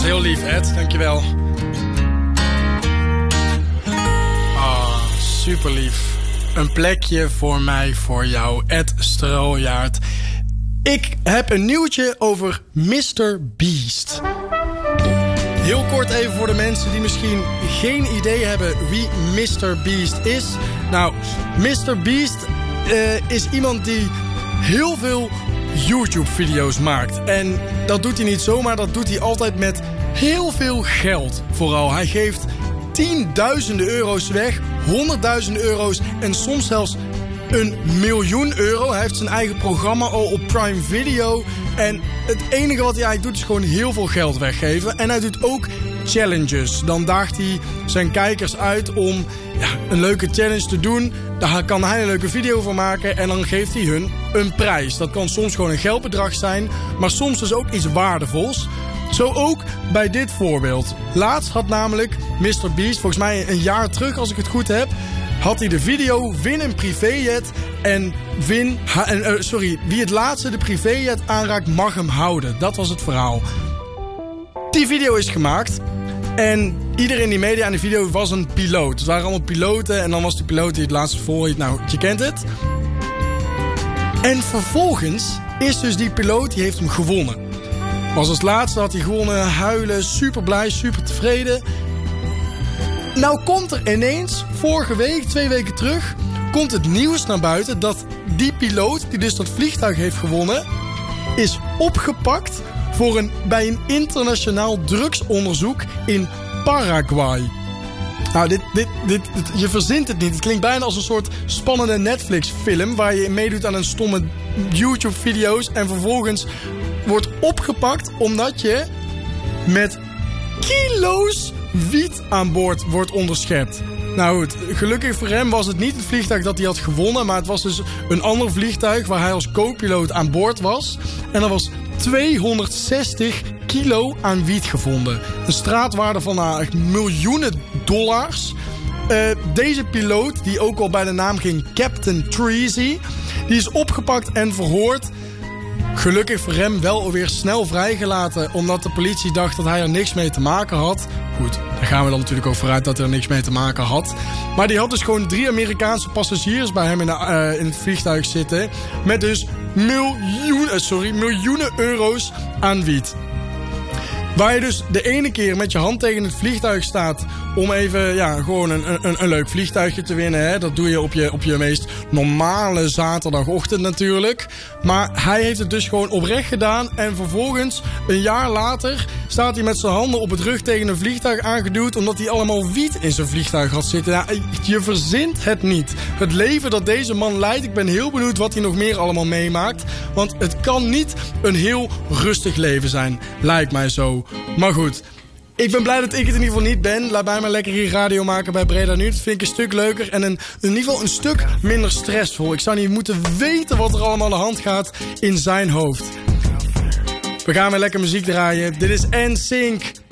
Heel lief, Ed. Dankjewel. Super lief. Een plekje voor mij, voor jou, Ed Strooijaard. Ik heb een nieuwtje over Mr. Beast. Heel kort even voor de mensen die misschien geen idee hebben wie Mr. Beast is. Nou, Mr. Beast is iemand die heel veel YouTube-video's maakt. En dat doet hij niet zomaar, dat doet hij altijd met heel veel geld. Vooral, hij geeft tienduizenden euro's weg, 100.000 euro's en soms zelfs €1 miljoen. Hij heeft zijn eigen programma al op Prime Video. En het enige wat hij eigenlijk doet is gewoon heel veel geld weggeven. En hij doet ook challenges. Dan daagt hij zijn kijkers uit om een leuke challenge te doen. Daar kan hij een leuke video van maken en dan geeft hij hun een prijs. Dat kan soms gewoon een geldbedrag zijn, maar soms dus ook iets waardevols. Zo ook bij dit voorbeeld. Laatst had namelijk Mr. Beast, volgens mij een jaar terug als ik het goed heb, had hij de video win een privéjet en wie het laatste de privéjet aanraakt mag hem houden. Dat was het verhaal. Die video is gemaakt en iedereen die meedeed aan de video was een piloot. Het waren allemaal piloten en dan was de piloot die het laatste volhield. Nou, je kent het. En vervolgens is dus die piloot, die heeft hem gewonnen. Was als laatste, had hij gewonnen, huilen, super blij, super tevreden. Nou komt er ineens, vorige week, 2 weken terug, komt het nieuws naar buiten dat die piloot, die dus dat vliegtuig heeft gewonnen, is opgepakt bij een internationaal drugsonderzoek in Paraguay. Nou, je verzint het niet. Het klinkt bijna als een soort spannende Netflix-film waar je meedoet aan een stomme YouTube-video's en vervolgens wordt opgepakt omdat je met kilo's wiet aan boord wordt onderschept. Nou goed, gelukkig voor hem was het niet het vliegtuig dat hij had gewonnen, maar het was dus een ander vliegtuig waar hij als co-piloot aan boord was. En er was 260 kilo aan wiet gevonden. Een straatwaarde van miljoenen dollars. Deze piloot, die ook al bij de naam ging Captain Treasy, die is opgepakt en verhoord. Gelukkig voor hem wel alweer snel vrijgelaten, omdat de politie dacht dat hij er niks mee te maken had. Goed, daar gaan we dan natuurlijk ook vooruit dat hij er niks mee te maken had. Maar die had dus gewoon 3 Amerikaanse passagiers bij hem in het vliegtuig zitten. Met dus miljoenen euro's aan wiet. Waar je dus de ene keer met je hand tegen het vliegtuig staat om even gewoon een leuk vliegtuigje te winnen. Hè? Dat doe je op je meest normale zaterdagochtend natuurlijk. Maar hij heeft het dus gewoon oprecht gedaan. En vervolgens, een jaar later, staat hij met zijn handen op het rug tegen een vliegtuig aangeduwd omdat hij allemaal wiet in zijn vliegtuig had zitten. Ja, je verzint het niet. Het leven dat deze man leidt, ik ben heel benieuwd wat hij nog meer allemaal meemaakt. Want het kan niet een heel rustig leven zijn. Lijkt mij zo. Maar goed, ik ben blij dat ik het in ieder geval niet ben. Laat mij maar lekker hier radio maken bij Breda Nu. Dat vind ik een stuk leuker en in ieder geval een stuk minder stressvol. Ik zou niet moeten weten wat er allemaal aan de hand gaat in zijn hoofd. We gaan weer lekker muziek draaien. Dit is NSYNC